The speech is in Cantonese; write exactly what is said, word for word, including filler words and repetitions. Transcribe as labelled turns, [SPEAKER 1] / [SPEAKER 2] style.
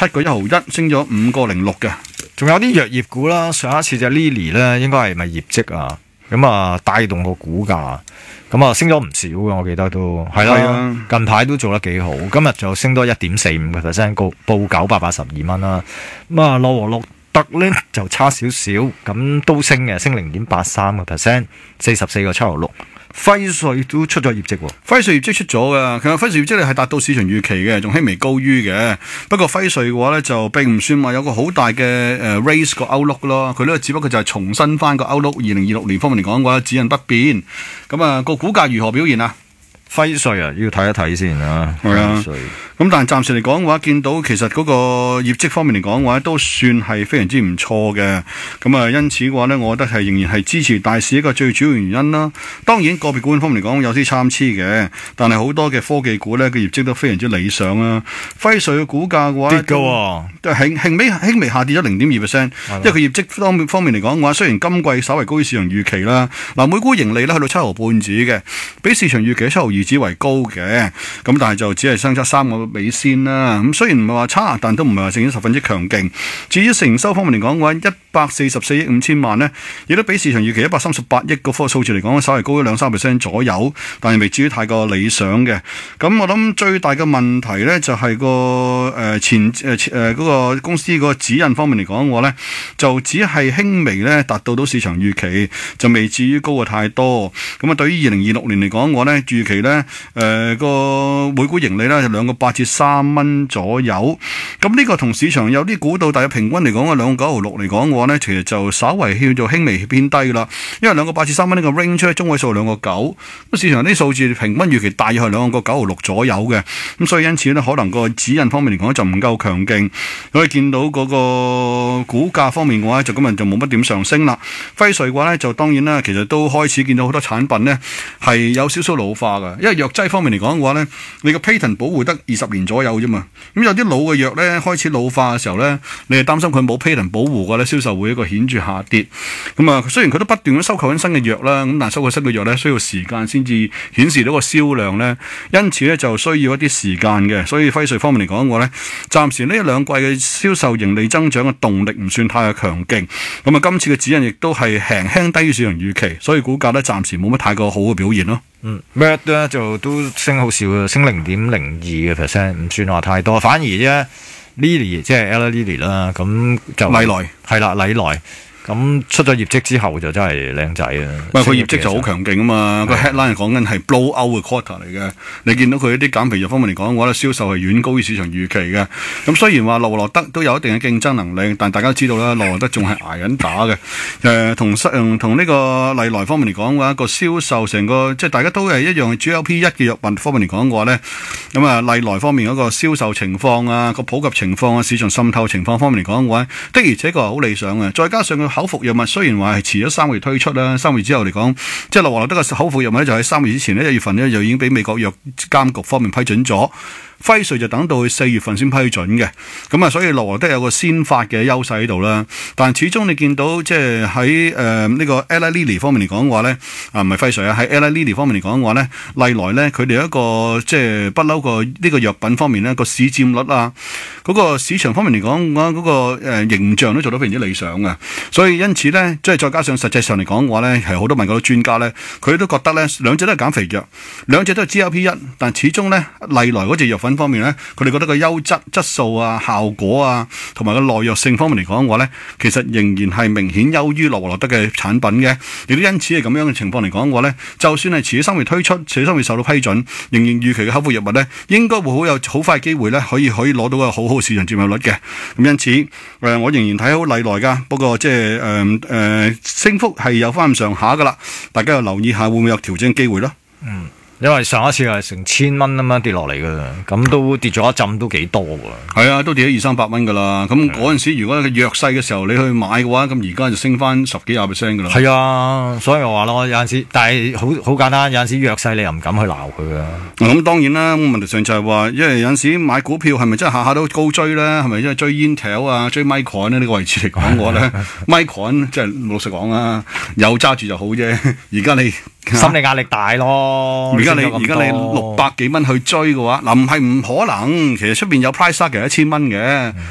[SPEAKER 1] 七個一毫一，升咗五個零六嘅。
[SPEAKER 2] 仲有啲藥業股啦，上一次隻 Lilly 咧，應該係咪業績啊？咁啊帶動個股價，咁啊升咗唔少嘅，我記得都係啦。啊、近排都做得幾好，今日就升多一點四五個 percent，高報九百八十二蚊啦。咁啊，諾和諾德咧就差少少，咁都升嘅，升零點八三個 percent， 四十四個七毫六。輝瑞都出咗業績喎，
[SPEAKER 1] 輝瑞業績出咗噶，其實輝瑞業績咧係達到市場預期嘅，仲輕微高於嘅。不過輝瑞嘅話咧就並唔算話有個好大嘅誒 raise 個 outlook 咯，佢呢個只不過就係重新翻個 outlook，二零二六年方面嚟講嘅話指引不變。咁啊個股價如何表現啊？
[SPEAKER 2] 輝瑞啊，要睇一睇先啊。
[SPEAKER 1] 係啊，咁但係暫時嚟講嘅話，見到其實嗰個業績方面嚟講嘅話，都算係非常之唔錯嘅。咁啊，因此嘅話呢，我覺得係仍然係支持大市一個最主要原因啦。當然個別股份方面嚟講有啲參差嘅，但係好多嘅科技股呢，個業績都非常之理想啊。輝瑞嘅股價嘅話
[SPEAKER 2] 跌嘅喎，
[SPEAKER 1] 都輕輕微輕微下跌咗零點二 percent， 因為佢業績方面方面嚟講嘅話，雖然今季稍為高於市場預期啦，嗱每股盈利呢去到七毫半紙嘅，比市場預期七毫二指為高嘅，咁但係就只係相差三個尾先啦。咁雖然唔係話差，但都唔係話正十分之強勁。至於營收方面嚟講嘅話，一百四十四億五千萬呢，亦都比市場預期一百三十八億嗰個數字嚟講，稍微高咗兩三 percent 左右，但係未至於太過理想嘅。咁我諗最大嘅問題呢，就係、是、個誒、呃、前誒誒嗰個公司個指引方面嚟講嘅話呢，就只係輕微咧達到到市場預期，就未至於高過太多。咁啊，對於二零二六年嚟講嘅話呢，預期呢。誒、呃、個每股盈利咧就兩個八至三蚊左右，咁呢個同市場有啲估到，大約平均嚟講嘅兩個九毫六嚟講嘅話咧，其實就稍為叫做輕微偏低啦。因為兩個八至三蚊呢個 range 咧，中位數兩個九，咁市場啲數字平均預期大約係兩個九毫六左右嘅，咁所以因此呢，可能個指引方面嚟講就唔夠強勁，可以見到嗰個股價方面嘅話就今日就冇乜點上升啦。輝瑞嘅話咧就當然啦，其實都開始見到好多產品呢係有少少老化嘅，因為藥劑方面嚟講嘅話咧，你個 patent 保護得二十年左右啫嘛。咁有啲老嘅藥咧開始老化嘅時候咧，你係擔心佢冇 patent 保護嘅咧，銷售會一個顯著下跌。咁啊，雖然佢都不斷咁收購緊新嘅藥啦，咁但係收購新嘅藥咧需要時間先至顯示到個銷量咧，因此咧就需要一啲時間嘅。所以輝瑞方面嚟講嘅話咧，暫時呢一兩季嘅銷售盈利增長嘅動力唔算太強勁。咁啊，今次嘅指引亦都係輕輕低於市場預期，所以股價咧暫時冇乜太過好嘅表現咯。
[SPEAKER 2] 嗯 Med 咧就都升好少嘅，升零點零二嘅 percent， 唔算話太多。反而啫 Lilly 即係 Eli Lilly 啦，咁就
[SPEAKER 1] 禮來
[SPEAKER 2] 係啦，禮來。咁出咗業績之後就真係靚仔啊！
[SPEAKER 1] 唔係佢業績就好強勁啊嘛，個 headline 係講緊係 blow out 嘅 quarter 嚟嘅。你見到佢一啲減肥藥方面嚟講嘅話咧，銷售係遠高於市場預期嘅。咁雖然話諾和諾德都有一定嘅競爭能力，但大家都知道啦，諾和諾德仲係捱緊打嘅。誒、呃，同同呢個禮來方面嚟講嘅話，個銷售成個即係大家都係一樣 G L P 一 嘅藥物方面嚟講嘅話咧，咁啊禮來方面嗰個銷售情況啊，個普及情況啊，市場滲透情況方面嚟講嘅話，的而且確係好理想嘅。再加上佢口服藥物雖然話係遲咗三個月推出啦，三個月之後嚟講，即係諾和諾德嘅口服藥物咧就喺三個月之前呢，一月份呢，就已經俾美國藥監局方面批准咗。輝瑞就等到去四月份先批准嘅，咁啊，所以諾和德有個先發嘅優勢喺度啦。但始終你見到即係喺誒呢個 Eli Lilly 方面嚟講嘅話咧，啊唔係輝瑞啊，喺 Eli Lilly 方面嚟講嘅話咧，歷來咧佢哋一個即係不嬲個呢個藥品方面咧個市佔率啊，嗰、嗰個市場方面嚟講嘅話，嗰個誒形象都做得非常之理想嘅。所以因此咧，即係再加上實際上嚟講嘅話咧，係好多問過專家咧，佢都覺得咧兩隻都係減肥藥，兩隻都係 G L P 一，但始終咧歷來嗰隻藥品方面咧，佢哋覺得個優質質素啊、效果啊，同埋個耐藥性方面嚟講嘅話咧，其實仍然係明顯優於諾和諾德嘅產品嘅。亦都因此係咁樣嘅情況嚟講嘅話咧，就算係遲咗三月推出，遲咗三月受到批准，仍然預期嘅口服藥物咧，應該會好有好快機會咧，可以可以攞到個好好市場佔有率嘅。咁因此，誒、呃、我仍然睇好歷來噶，不過即係誒誒升幅係有翻咁上下噶啦，大家要留意下會唔會有調整機會咯。
[SPEAKER 2] 嗯。因為上一次係成千蚊咁樣跌落嚟嘅，咁都跌咗一浸都幾多㗎。
[SPEAKER 1] 係啊，都跌咗二三百蚊噶啦。咁嗰陣時如果佢弱勢嘅時候你去買嘅話，咁而家就升翻十幾廿 percent 噶啦。係
[SPEAKER 2] 啊，所以我話咯，有陣時，但係好好簡單，有陣時弱勢你又唔敢去鬧佢啊。
[SPEAKER 1] 咁當然啦，問題上就係話，因為有陣時買股票係咪真係下下都高追咧？係咪真係追 Intel 啊、追 Micron 呢？呢個位置嚟講嘅話咧，Micron 即係老實講啊，有揸住就好啫。而家你
[SPEAKER 2] 心理壓力大咯。
[SPEAKER 1] 而家你而家你六百幾蚊去追嘅話，嗱唔係唔可能，其實出邊有 price target 一千蚊嘅，